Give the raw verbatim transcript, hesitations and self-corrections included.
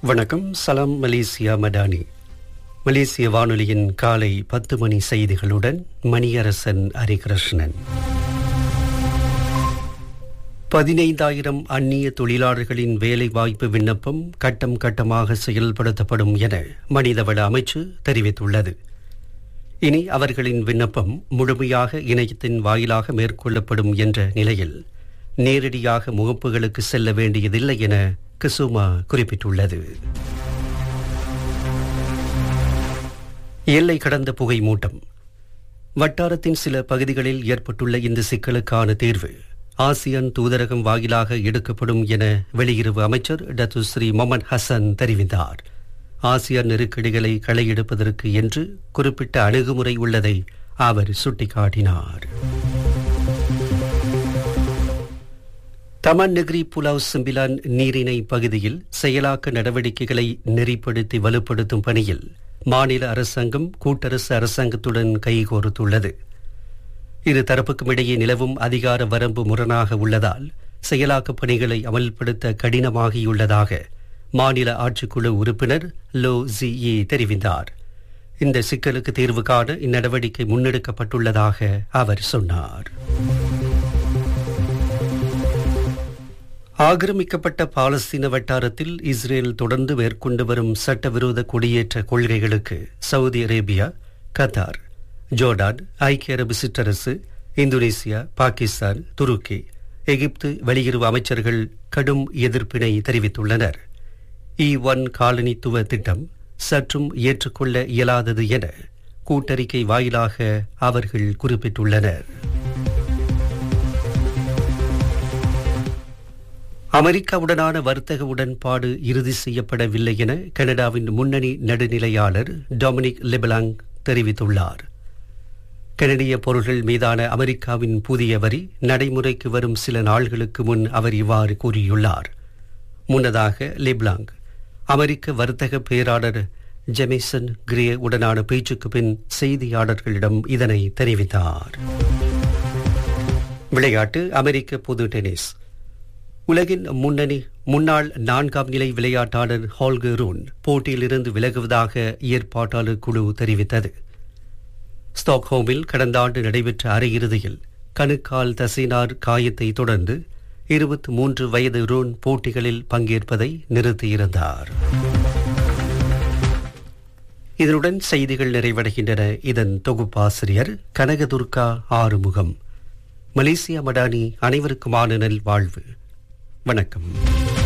வணக்கம். சலாம் மலேசியா மடானி. மலேசிய வானொலியின் காலை பத்து மணி செய்திகளுடன் மணியரசன் ஹரிகிருஷ்ணன். பதினைந்தாயிரம் அந்நிய தொழிலாளர்களின் வேலை வாய்ப்பு விண்ணப்பம் கட்டம் கட்டமாக செயல்படுத்தப்படும் என மனிதவள அமைச்சு தெரிவித்துள்ளது. இனி அவர்களின் விண்ணப்பம் முழுமையாக இணையத்தின் வாயிலாக மேற்கொள்ளப்படும் என்ற நிலையில் நேரடியாக முகப்புகளுக்கு செல்ல வேண்டியதில்லை என கசுமா குறிப்பிட்டுள்ளது. எல்லை கடந்த புகை மூட்டம். வட்டாரத்தின் சில பகுதிகளில் ஏற்பட்டுள்ள இந்த சிக்கலுக்கான தீர்வு ஆசியான் தூதரகம் வாயிலாக எடுக்கப்படும் என வெளியுறவு அமைச்சர் டத்துஸ்ரீ மொமன் ஹசன் தெரிவித்தார். ஆசியான் நெருக்கடிகளை களையெடுப்பதற்கு என்று குறிப்பிட்ட அணுகுமுறை உள்ளதை அவர் சுட்டிக்காட்டினார். தமன் நெகிரி புலாவ் சிம்பிலான் நீரிணை பகுதியில் செயலாக்க நடவடிக்கைகளை நெறிப்படுத்தி வலுப்படுத்தும் பணியில் மாநில அரசாங்கம் கூட்டரசு அரசாங்கத்துடன் கைகோர்த்துள்ளது. இரு தரப்புக்கும் இடையே நிலவும் அதிகார வரம்பு முரணாக உள்ளதால் செயலாக்க பணிகளை அமல்படுத்த கடினமாகியுள்ளதாக மாநில ஆட்சிக்குழு உறுப்பினர் லோ ஜிஇ தெரிவித்தார். இந்த சிக்கலுக்கு தீர்வு காண இந்நடவடிக்கை முன்னெடுக்கப்பட்டுள்ளதாக அவர் சொன்னார். ஆக்கிரமிக்கப்பட்ட பாலஸ்தீன வட்டாரத்தில் இஸ்ரேல் தொடர்ந்து மேற்கொண்டு வரும் சட்டவிரோத குடியேற்ற கொள்கைகளுக்கு சவுதி அரேபியா, கத்தார், ஜோர்டான், ஐக்கிய அரபு சிற்றரசு, இந்தோனேசியா, பாகிஸ்தான், துருக்கி, எகிப்து வெளியுறவு அமைச்சர்கள் கடும் எதிர்ப்பினை தெரிவித்துள்ளனர். இ ஒன் காலனித்துவ திட்டம் சற்றும் ஏற்றுக்கொள்ள இயலாதது என கூட்டறிக்கை வாயிலாக அவர்கள் குறிப்பிட்டுள்ளனர். அமெரிக்காவுடனான வர்த்தக உடன்பாடு இறுதி செய்யப்படவில்லை என கனடாவின் முன்னணி நடுநிலையாளர் டொமினிக் லெபலாங் தெரிவித்துள்ளார். கனடிய பொருள்கள் மீதான அமெரிக்காவின் புதிய வரி நடைமுறைக்கு வரும் சில நாள்களுக்கு முன் அவர் இவ்வாறு கூறியுள்ளார். முன்னதாக லெப்லாங் அமெரிக்க வர்த்தக பேராளர் ஜெமிசன் கிரே உடனான பேச்சுக்கு பின் செய்தியாளர்களிடம் இதனை தெரிவித்தார். விளையாட்டு. அமெரிக்க பொது டென்னிஸ். உலகின் முன்னணி முன்னாள் நான்காம் நிலை விளையாட்டாளர் ஹால்கர் ரூன் போட்டியிலிருந்து விலகுவதாக ஏற்பாட்டாளர் குழு தெரிவித்தது. ஸ்டாக்ஹோமில் கடந்த ஆண்டு நடைபெற்ற அரையிறுதியில் கணுக்கால் தசைநார் காயத்தை தொடர்ந்து இருபத்தி மூன்று வயது ரூன் போட்டிகளில் பங்கேற்பதை நிறுத்தியிருந்தார். இதனுடன் செய்திகள் நிறைவடைகின்றன. இதன் தொகுப்பாசிரியர் கனகதுர்கா ஆறுமுகம். மலேசியா மடானி அனைவருக்குமான நல் வாழ்வு. வணக்கம்.